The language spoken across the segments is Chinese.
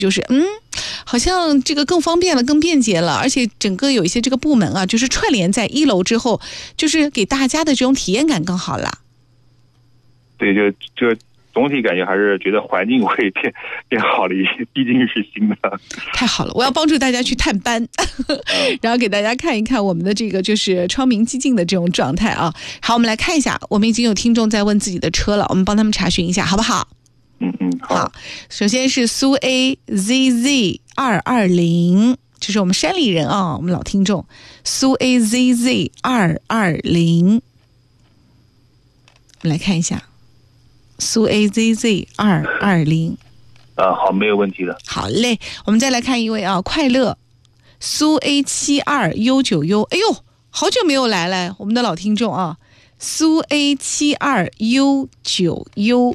就是好像这个更方便了，更便捷了，而且整个有一些这个部门啊，就是串联在一楼之后，就是给大家的这种体验感更好了。 对，就总体感觉还是觉得环境会变好了一些，毕竟是新的。 太好了，我要帮助大家去探班然后给大家看一看我们的这个就是窗明几净的这种状态啊。好，我们来看一下，我们已经有听众在问自己的车了，我们帮他们查询一下好不好？好，首先是苏 A ZZ 220，这是我们山里人啊，我们老听众，苏 A ZZ 220，我们来看一下苏 A ZZ 220。 好，没有问题的。 好嘞，我们再来看一位啊，快乐苏 A 72U9U， 哎呦，好久没有来了，我们的老听众啊，苏 A 72U9U。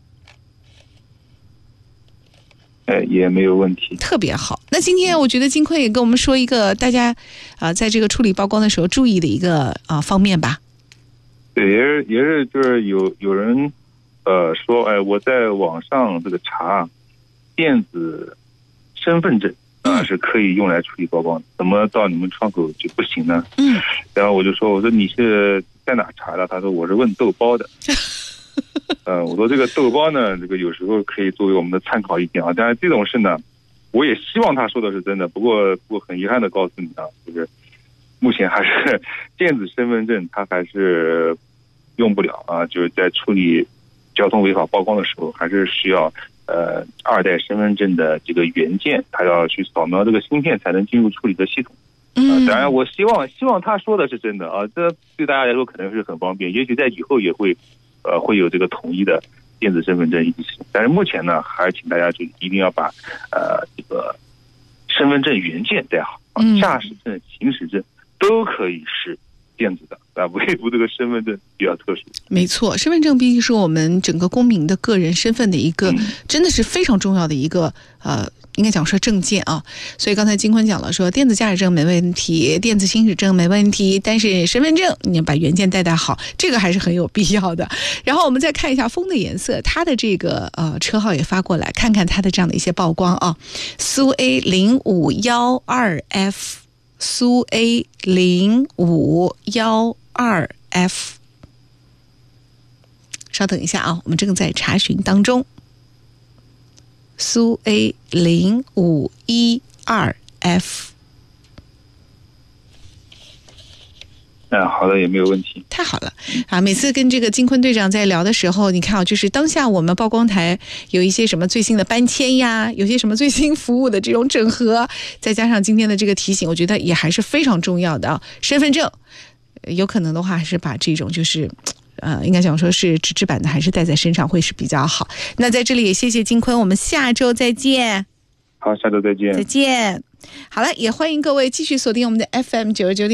也没有问题， 特别好。那今天我觉得金坤也跟我们说一个大家在这个处理曝光的时候注意的一个方面吧。 对，也是就是有人说，我在网上这个查电子身份证是可以用来处理曝光的，怎么到你们窗口就不行呢？然后我说你是在哪查的？他说我是问豆包的。我说这个豆包呢，这个有时候可以作为我们的参考意见啊。当然这种事呢，我也希望他说的是真的。不过很遗憾的告诉你啊，就是目前还是电子身份证它还是用不了啊。就是在处理交通违法曝光的时候，还是需要二代身份证的这个原件，它要去扫描这个芯片才能进入处理的系统。当然我希望他说的是真的啊，这对大家来说可能是很方便，也许在以后也会有这个统一的电子身份证一起使用。但是目前呢，还是请大家就一定要把这个身份证原件带好，驾驶证、行驶证都可以是电子的唯独这个身份证比较特殊。没错，身份证毕竟是我们整个公民的个人身份的一个真的是非常重要的一个应该讲说证件啊。所以刚才金坤讲了说电子驾驶证没问题，电子行驶证没问题，但是身份证你要把原件带好，这个还是很有必要的。然后我们再看一下风的颜色，它的这个车号也发过来，看看它的这样的一些曝光啊。苏 A 0512F， 苏 A 0512F， 稍等一下啊，我们正在查询当中。苏 A 0512F。 好的，也没有问题。 太好了啊！每次跟这个金坤队长在聊的时候，你看就是当下我们曝光台有一些什么最新的搬迁呀，有些什么最新服务的这种整合，再加上今天的这个提醒，我觉得也还是非常重要的啊。身份证有可能的话，还是把这种就是应该讲说是纸质版的，还是带在身上会是比较好。那在这里也谢谢金坤，我们下周再见。 好，下周再见。 再见。好了，也欢迎各位继续锁定我们的 FM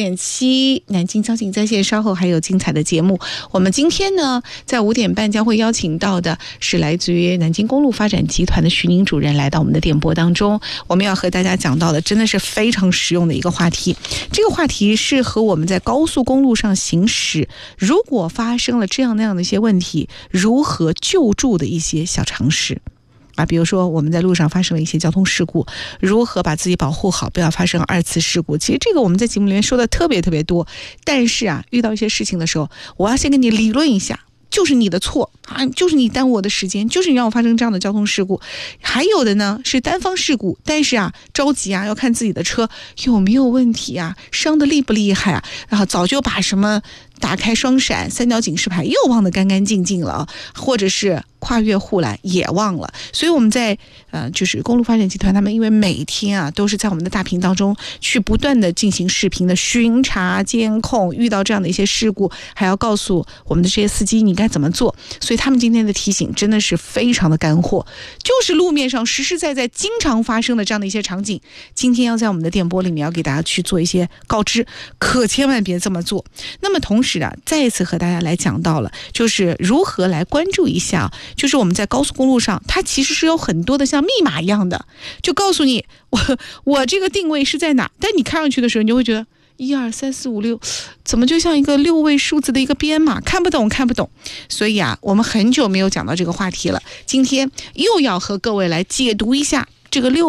99.7南京交警在线，稍后还有精彩的节目。我们今天呢，在5点半将会邀请到的是来自于南京公路发展集团的徐宁主任来到我们的电波当中。我们要和大家讲到的真的是非常实用的一个话题，这个话题是和我们在高速公路上行驶，如果发生了这样那样的一些问题，如何救助的一些小常识。比如说我们在路上发生了一些交通事故，如何把自己保护好，不要发生2次事故。其实这个我们在节目里面说的特别多，但是遇到一些事情的时候，我要先跟你理论一下，就是你的错就是你耽误我的时间，就是你让我发生这样的交通事故。还有的呢是单方事故，但是着急要看自己的车有没有问题伤得厉不厉害然后早就把什么打开双闪、三角警示牌又忘得干干净净了，或者是跨越护栏也忘了。所以我们在就是公路发展集团，他们因为每天都是在我们的大屏当中去不断的进行视频的巡查监控，遇到这样的一些事故还要告诉我们的这些司机你该怎么做。所以他们今天的提醒真的是非常的干货，就是路面上实实在在经常发生的这样的一些场景，今天要在我们的电波里面要给大家去做一些告知，可千万别这么做。那么同时再一次和大家来讲到了，就是如何来关注一下，就是我们在高速公路上，它其实是有很多的像密码一样的，就告诉你我这个定位是在哪，但你看上去的时候，你就会觉得1、2、3、4、5、6，怎么就像一个6位数字的一个编码，看不懂。所以我们很久没有讲到这个话题了，今天又要和各位来解读一下这个6